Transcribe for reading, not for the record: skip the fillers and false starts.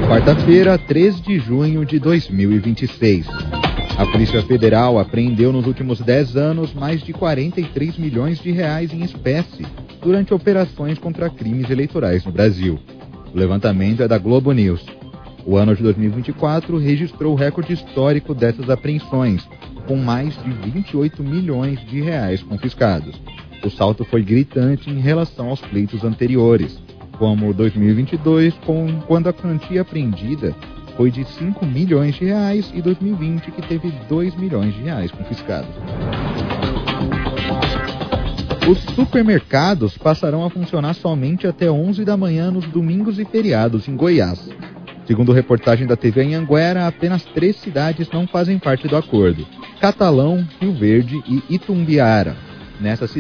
Quarta-feira, 3 de junho de 2026. A Polícia Federal apreendeu nos últimos 10 anos mais de 43 milhões de reais em espécie durante operações contra crimes eleitorais no Brasil. O levantamento é da Globo News. O ano de 2024 registrou o recorde histórico dessas apreensões, com mais de 28 milhões de reais confiscados. O salto foi gritante em relação aos pleitos anteriores, como 2022, quando a quantia apreendida foi de 5 milhões de reais, e 2020, que teve 2 milhões de reais confiscados. Os supermercados passarão a funcionar somente até 11 da manhã nos domingos e feriados em Goiás. Segundo reportagem da TV Anhanguera, apenas 3 cidades não fazem parte do acordo: Catalão, Rio Verde e Itumbiara. Nessas